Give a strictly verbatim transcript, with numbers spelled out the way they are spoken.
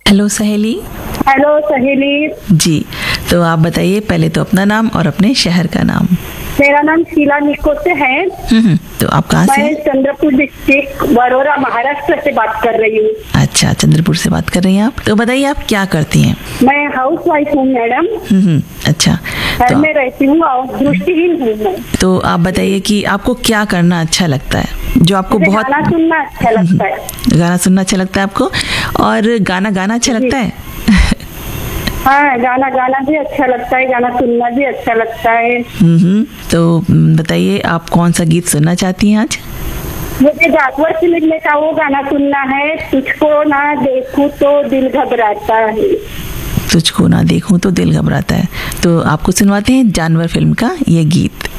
Hello सहेली। Hello सहेली जी, तो आप बताइए पहले तो अपना नाम और अपने शहर का नाम। मेरा नाम शीला निकोते है। हम्म, तो आप कहाँ से मैं हैं? चंद्रपुर डिस्ट्रिक्ट वरोरा महाराष्ट्र से बात कर रही हूँ। अच्छा, चंद्रपुर से बात कर रही हैं आप। तो बताइए आप क्या करती हैं? मैं हाउस वाइफ हूँ मैडम। हम्म, अच्छा। घर तो, में रहती हूँ और दृष्टिहीन हूँ मैं। तो आप बताइए कि आपको क्या करना अच्छा लगता है, जो आपको मुझे बहुत गाना सुनना अच्छा लगता है। गाना सुनना अच्छा लगता है आपको, और गाना गाना अच्छा जी। लगता है? हाँ, गाना गाना भी अच्छा लगता है, गाना सुनना भी अच्छा लगता है। हम्म, तो बताइए आप कौन सा गीत सुनना चाहती हैं आज? मुझे जागवर फिल्म का वो गाना सुनना है, तुझको ना देखूं तो दिल घबराता है। तुझको ना देखूं तो दिल घबराता है। तो आपको सुनवाते हैं जानवर फिल्म का ये गीत।